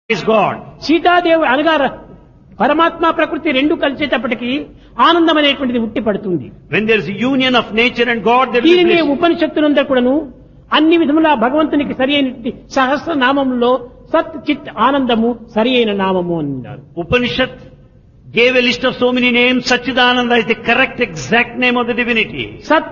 is God. Sitadevi అనగా పరమాత్మ ప్రకృతి రెండు కలిసేటప్పటికీ ఆనందం అనేటువంటిది ఉట్టి పడుతుంది. When there is a union of nature and God, there is దీనినే bliss. ఉపనిషత్తులందరూ కూడాను అన్ని విధముల భగవంతునికి సరి అయినటువంటి సహస్రనామంలో సత్ చిత్ ఆనందము సరి అయిన నామము అన్నారు. Upanishad gave a list of so many names. Satchidananda is the correct exact name of the divinity. సత్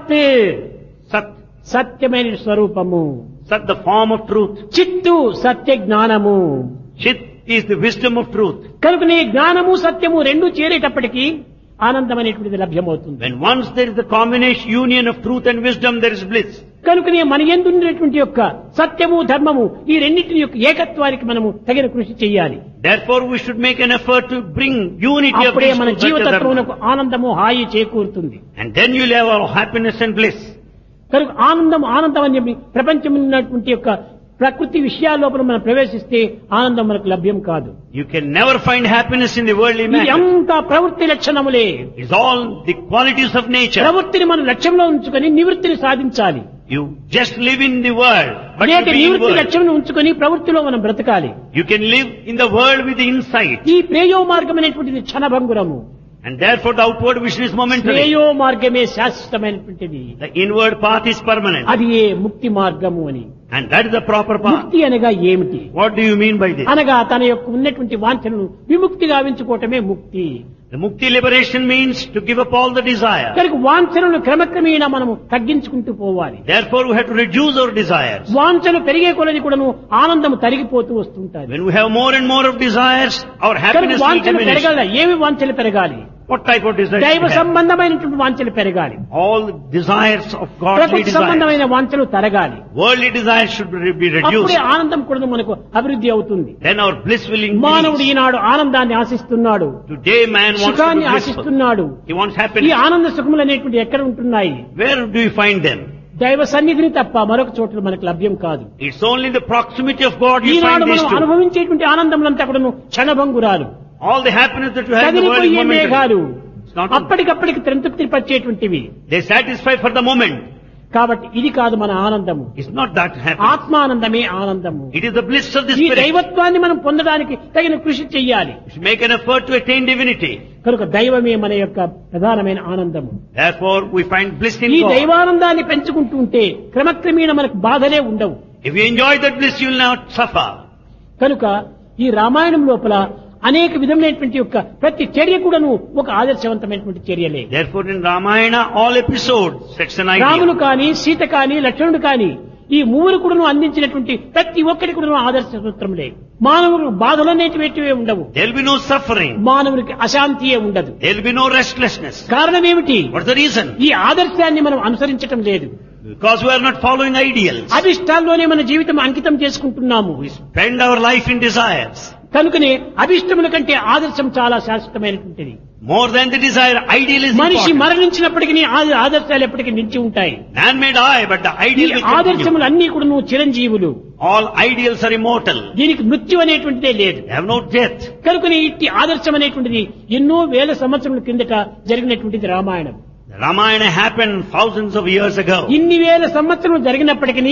Sat, సత్యమైన స్వరూపము, Sat the form of truth. చిత్తు సత్య జ్ఞానము. Chit is the wisdom of truth. కనుకనే జ్ఞానము సత్యము రెండు చేరేటప్పటికీ ఆనందం అనేటువంటిది లభ్యమవుతుంది. When once there is the combination union of truth and wisdom, there is bliss. కనుకనే మన యందు ఉన్నటువంటి యొక్క సత్యము ధర్మము ఈ రెండింటి యొక్క ఏకత్వానికి మనము తగిన కృషి చేయాలి. Therefore, we should make an effort to bring unity of అప్పుడే these మన two Satya జీవితత్వమునకు Dharma. ఆనందము హాయి చేకూరుతుంది. And then you will have all happiness and bliss. కనుక ఆనందం ఆనందం అని చెప్పి ప్రపంచం ఉన్నటువంటి యొక్క ప్రకృతి విషయాల లోపల మనం ప్రవేశిస్తే ఆనందం మనకు లభ్యం కాదు. You can never find happiness in the worldly ఇది matter. అంతా ప్రవృత్తి లక్షణములే. It's all the qualities of nature. ప్రవృత్తిని మనం లక్ష్యంలో ఉంచుకొని నివృత్తిని సాధించాలి. You just live in the world, but you అనేక be in నివృత్తి world. లక్ష్యం ఉంచుకొని ప్రవృత్తిలో మనం బ్రతకాలి. You can live in the world with the insight. ఈ ప్రేయో మార్గం అనేటువంటిది క్షణభంగురము. And therefore the outward vision is momentary. ప్రేయో మార్గమే శాశ్వతమైనటువంటిది. The inward path is permanent. అది ఏ ముక్తి మార్గము అని. And that is the proper path. ముక్తి అనగా ఏమిటి? What do you mean by this? అనగా తన యొక్క ఉన్నటువంటి వాంఛనను విముక్తి గావించుకోవటమే ముక్తి. The mukti liberation means to give up all the desire. కనుక వాంఛనను క్రమక్రమేణా మనము తగ్గించుకుంటూ పోవాలి. Therefore we have to reduce our desires. వాంఛలు పెరిగే కొలది కూడాను ఆనందం తరిగిపోతూ వస్తుంటారు. When we have more and more of desires, our కనుక happiness will వాంఛలు diminish. పెరగాల. ఏమి వాంఛలు పెరగాలి? What type of desires? దైవ we have? సంబంధమైనటువంటి వాంఛలు పెరగాలి. All the desires of godly ప్రకృతి desires. సంబంధమైన వాంఛలు తరగాలి. Worldly desires should be reduced. అప్పుడే ఆనందం కూడా మనకు అభివృద్ధి అవుతుంది. Then our bliss will మానవుడు increase. ఈనాడు ఆనందాన్ని ఆశిస్తున్నాడు, Today man wants to సుఖాన్ని be blissful. ఆశిస్తున్నాడు. He wants ఈ happiness. ఆనంద సుఖములు అనేటువంటి ఎక్కడ ఉంటున్నాయి? Where do you find them? దైవ సన్నిధిని తప్ప మరొక చోట్ల మనకు లభ్యం కాదు. It's only in the proximity of God you Eenadu find these మనం two. అనుభవించేటువంటి ఆనందములంతా కూడాను క్షణభంగురాలు, All the happiness that you have in the world is కదిలిపోయే మేఘాలు, momentary. It's not. అప్పటికప్పటికి త్రంతృప్తి పరిచేటువంటివి. They satisfy for the moment. కాబట్టి ఇది కాదు మన ఆనందము. It's not that happiness. ఆత్మానందమే ఆనందము. It is the bliss of the ఈ spirit. దైవత్వాన్ని మనం పొందడానికి తగిన కృషి చెయ్యాలి. You should make an effort to attain divinity. కనుక దైవమే మన యొక్క ప్రధానమైన ఆనందము. Therefore we find bliss in ఈ God. దైవానందాన్ని పెంచుకుంటూ ఉంటే క్రమక్రమేణ మనకు బాధలే ఉండవు. If you enjoy that bliss, you will not suffer. కనుక ఈ రామాయణం లోపల అనేక విధమైనటువంటి యొక్క ప్రతి చర్య కూడాను ఒక ఆదర్శవంతమైనటువంటి చర్యలే. Therefore in Ramayana all episodes sets an Ramulu idea. కాని, సీత కాని, లక్ష్మణుడు కాని ఈ మూడు కూడాను అందించినటువంటి ప్రతి ఒక్కటి కూడాను ఆదర్శ సూత్రములే. మానవుడు బాధలనేటివే ఉండవు. There will be no suffering. మానవునికి అశాంతియే ఉండదు. There will be no restlessness. కారణం ఏమిటి? What's the reason? ఈ ఆదర్శాన్ని మనం అనుసరించటం లేదు. Because we are not following ideals. అభిష్టాల్లోనే మన జీవితం అంకితం చేసుకుంటున్నాము. We spend our life in desires. కనుకనే అభిష్టముల కంటే ఆదర్శం చాలా శాశ్వతమైనటువంటిది. More than the desire, ideal is మనిషి important. మరణించినప్పటికీ ఆదర్శాలు ఎప్పటికీ నిలిచి ఉంటాయి. Man may die, but the ఈ ideal will continue. ఆదర్శములు అన్ని కూడా నువ్వు చిరంజీవులు. All ideals are immortal. దీనికి మృత్యు అనేటువంటిదే లేదు. They have no death. కనుకనే ఇట్టి ఆదర్శం అనేటువంటిది ఎన్నో వేల సంవత్సరముల కిందట జరిగినటువంటిది Ramayanam. The Ramayana happened thousands of years ago. ఇన్ని వేల సంవత్సరములు జరిగినప్పటికీ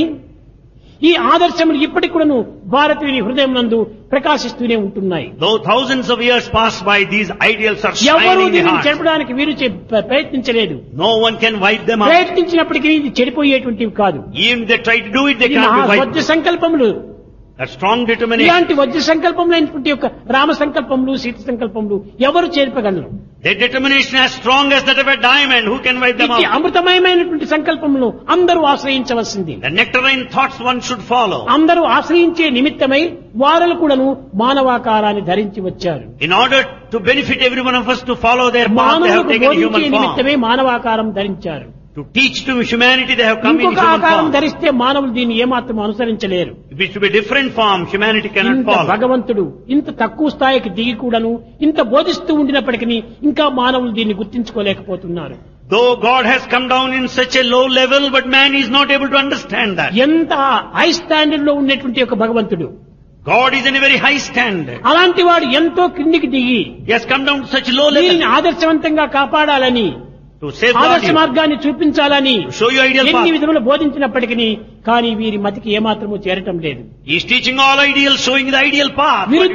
ఈ ఆదర్శములు ఇప్పటికి కూడాను భారతీయుని హృదయం నందు ప్రకాశిస్తూనే ఉంటున్నాయి. Though thousands of years pass by, these ideals are ఎవరు shining in the దీనిని heart. చెరపడానికి వీరు ప్రయత్నించలేదు. No one can wipe them out. ప్రయత్నించినప్పటికీ ఇది చెడిపోయేటువంటివి కాదు. Even if they try to do it, they ఇది can't be మహా wiped. Vajra సంకల్పములు. That strong determination. ఇలాంటి వజ్ర సంకల్పములైనటువంటి యొక్క రామ సంకల్పములు, సీత సంకల్పములు ఎవరు చేర్పగలరు? Their determination as strong as that of a diamond. Who can wipe them ఇట్టి out? అమృతమయమైనటువంటి సంకల్పములు అందరూ ఆశ్రయించవలసింది. The nectarine thoughts one should follow. అందరూ ఆశ్రయించే నిమిత్తమై వారలు కూడాను మానవాకారాన్ని ధరించి వచ్చారు. In order to benefit every one of us to follow their path, they have మానవులకు taken బోధించే human form. నిమిత్తమే మానవాకారం ధరించారు. To teach to humanity, they have come in ఇంకొక human ఆకారం form. ధరిస్తే మానవులు దీన్ని ఏమాత్రం అనుసరించలేరు. If it should be different form, humanity cannot ఇంత follow. భగవంతుడు ఇంత తక్కువ స్థాయికి దిగి కూడాను ఇంత బోధిస్తూ ఉండినప్పటికీ ఇంకా మానవులు దీన్ని గుర్తించుకోలేకపోతున్నారు. Though God has come down in such a low level, but man is not able to understand that. ఎంత హై స్టాండర్డ్ లో ఉన్నటువంటి ఒక భగవంతుడు, God is in a very high standard. అలాంటి వాడు ఎంతో క్రిందికి దిగి He has come down to such low level దీనిని ఆదర్శవంతంగా కాపాడాలని, to safeguard ఆదర్శ you, మార్గాన్ని చూపించాలని to show you ideal ఎన్ని path. విధములు బోధించినప్పటికీ కానీ వీరి మతికి ఏమాత్రము చేరటం లేదు. He is teaching all ideals, showing the ideal path. వీరు